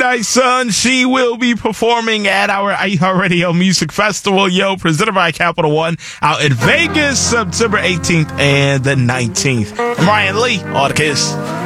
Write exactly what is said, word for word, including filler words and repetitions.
Midnight Sun. She will be performing at our iHeartRadio Music Festival, yo, presented by Capital One, out in Vegas, September eighteenth and the nineteenth. I'm Ryan Lee, all the kiss.